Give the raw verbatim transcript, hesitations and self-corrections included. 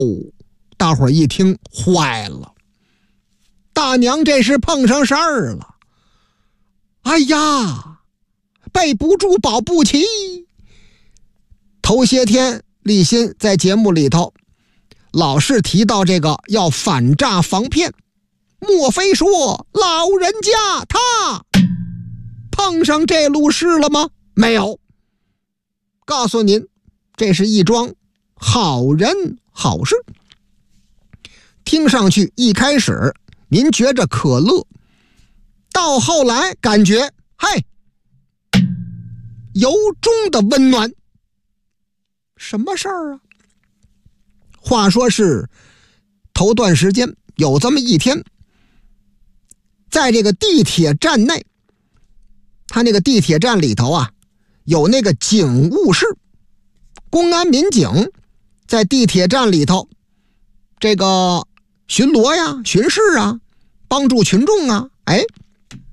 大伙儿一听坏了，大娘这是碰上事儿了。哎呀，备不住保不齐。头些天立新在节目里头老是提到这个要反诈防骗，莫非说老人家他碰上这路事了吗？没有，告诉您，这是一桩好人好事。听上去一开始您觉着可乐，到后来感觉嘿，由衷的温暖。什么事儿啊？话说是头段时间有这么一天，在这个地铁站内，他那个地铁站里头啊，有那个警务室，公安民警在地铁站里头这个巡逻呀、巡视啊，帮助群众啊。哎，